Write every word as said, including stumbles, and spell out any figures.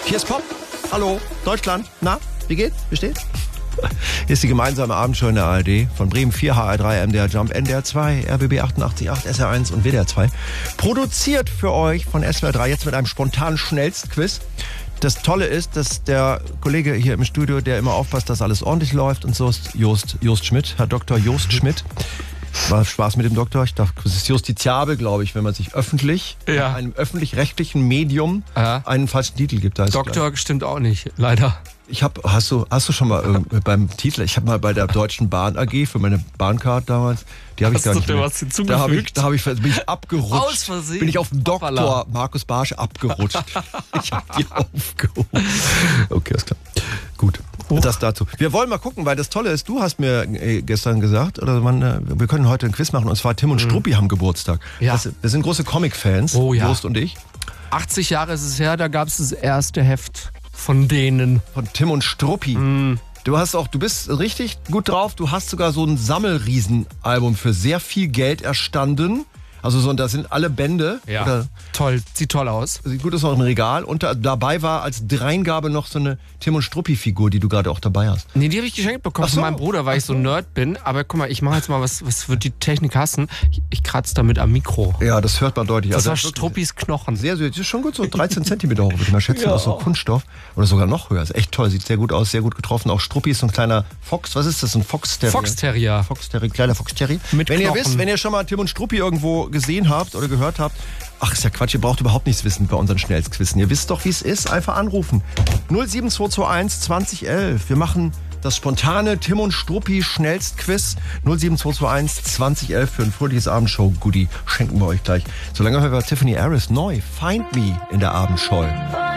Hier ist Pop. Hallo, Deutschland. Na, wie geht's? Wie steht's? Hier ist die gemeinsame Abendshow in der A R D. Von Bremen vier, H R drei, M D R Jump, N D R zwei, R B B achtundachtzig Komma acht, S R eins und W D R zwei. Produziert für euch von S W R drei, jetzt mit einem spontanen Schnellstquiz. Das Tolle ist, dass der Kollege hier im Studio, der immer aufpasst, dass alles ordentlich läuft und so ist Jost, Jost Schmidt, Herr Doktor Jost Schmidt. War Spaß mit dem Doktor. Ich dachte, es ist justiziabel, glaube ich, wenn man sich öffentlich, ja. einem öffentlich-rechtlichen Medium Aha. einen falschen Titel gibt. Da ist Doktor gleich. Stimmt auch nicht, leider. Ich habe, hast du, hast du schon mal äh, beim Titel, ich habe mal bei der Deutschen Bahn A G für meine Bahncard damals, die habe ich gar nicht mehr. Was hinzugefügt? Da habe ich, da habe ich, bin ich abgerutscht. Aus Versehen. Bin ich auf den Doktor Hoppala. Markus Barsch abgerutscht. Ich habe die aufgehoben. Okay, ist klar. Gut. Huch. Das dazu. Wir wollen mal gucken, weil das Tolle ist, du hast mir äh, gestern gesagt, oder man, äh, wir können heute ein Quiz machen, und zwar Tim und Struppi haben Geburtstag. Ja. Das, wir sind große Comic-Fans, Oh ja. Jost und ich. achtzig Jahre ist es her, da gab es das erste Heft von denen. Von Tim und Struppi. Mm. Du hast auch, du bist richtig gut drauf. Du hast sogar so ein Sammelriesenalbum für sehr viel Geld erstanden. Also so, da sind alle Bände. Ja. Oder, Toll, sieht toll aus. sieht gut aus, noch im Regal. Und da, dabei war als Dreingabe noch so eine Tim und Struppi-Figur, die du gerade auch dabei hast. Nee, die habe ich geschenkt bekommen Ach so. von meinem Bruder, weil ich so ein Nerd bin. Aber guck mal, ich mache jetzt mal was, was wird die Technik hassen. Ich, ich kratze damit am Mikro. Ja, das hört man deutlich. Das Also war wirklich Struppis Knochen. Sehr, sehr, das ist schon gut, so dreizehn Zentimeter hoch, würde ich mal schätzen, Ja. aus so Kunststoff. Oder sogar noch höher. Ist echt toll, sieht sehr gut aus, sehr gut getroffen. Auch Struppi ist so ein kleiner Fox. Was ist das? Ein Fox-Terrier? Fox-Terrier. Fox-Terrier, kleiner Fox-Terrier. Mit Wenn ihr Knochen. wisst, wenn ihr schon mal Tim und Struppi irgendwo gesehen habt oder gehört habt, ach, ist ja Quatsch, ihr braucht überhaupt nichts wissen bei unseren Schnellstquizen. Ihr wisst doch, wie es ist. Einfach anrufen. null sieben zwei zwei eins zwanzig elf. Wir machen das spontane Tim und Struppi Schnellstquiz. null sieben zwei zwei eins zwanzig elf für ein fröhliches Abendshow-Goodie. Schenken wir euch gleich. Solange hören wir Tiffany Harris neu. Find Me in der Abendshow.